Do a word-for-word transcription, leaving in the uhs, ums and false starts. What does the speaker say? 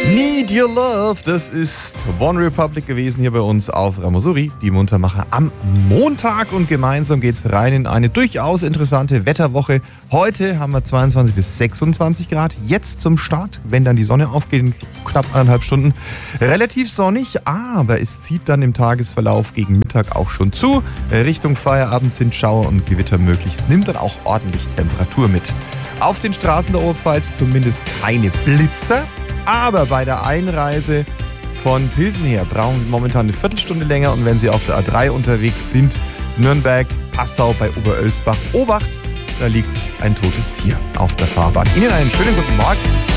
Need Your Love, das ist One Republic gewesen hier bei uns auf Ramosuri, die Muntermacher am Montag, und gemeinsam geht's rein in eine durchaus interessante Wetterwoche. Heute haben wir zweiundzwanzig bis sechsundzwanzig Grad, jetzt zum Start, wenn dann die Sonne aufgeht in knapp eineinhalb Stunden. Relativ sonnig, aber es zieht dann im Tagesverlauf gegen Mittag auch schon zu. Richtung Feierabend sind Schauer und Gewitter möglich. Es nimmt dann auch ordentlich Temperatur mit. Auf den Straßen der Oberpfalz zumindest keine Blitzer. Aber bei der Einreise von Pilsen her brauchen Sie momentan eine Viertelstunde länger. Und wenn Sie auf der A drei unterwegs sind, Nürnberg, Passau bei Oberölsbach, Obacht, da liegt ein totes Tier auf der Fahrbahn. Ihnen einen schönen guten Morgen.